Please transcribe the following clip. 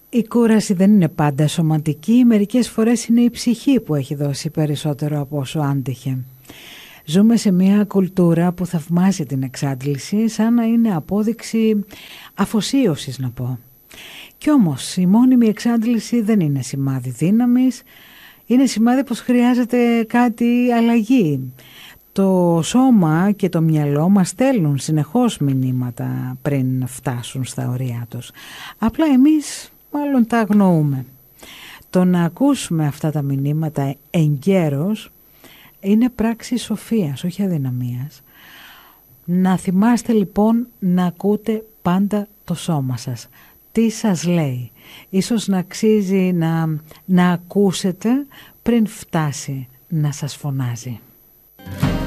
Η κούραση δεν είναι πάντα σωματική, μερικές φορές είναι η ψυχή που έχει δώσει περισσότερο από όσο άντεχε. Ζούμε σε μια κουλτούρα που θαυμάζει την εξάντληση σαν να είναι απόδειξη αφοσίωσης, να πω. Κι όμως η μόνιμη εξάντληση δεν είναι σημάδι δύναμης, είναι σημάδι πως χρειάζεται κάτι αλλαγή. Το σώμα και το μυαλό μας στέλνουν συνεχώς μηνύματα πριν φτάσουν στα ωριά τους. Απλά εμείς μάλλον τα αγνοούμε. Το να ακούσουμε αυτά τα μηνύματα εγκαίρως είναι πράξη σοφίας, όχι αδυναμίας. Να θυμάστε λοιπόν να ακούτε πάντα το σώμα σας. Τι σας λέει. Ίσως να αξίζει να ακούσετε πριν φτάσει να σας φωνάζει.